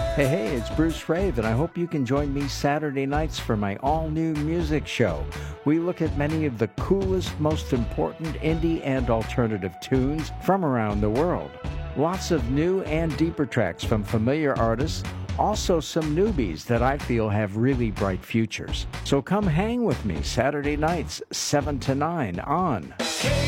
Hey, it's Bruce Rave, and I hope you can join me Saturday nights for my all-new music show. We look at many of the coolest, most important indie and alternative tunes from around the world. Lots of new and deeper tracks from familiar artists, also some newbies that I feel have really bright futures. So come hang with me Saturday nights, 7 to 9 on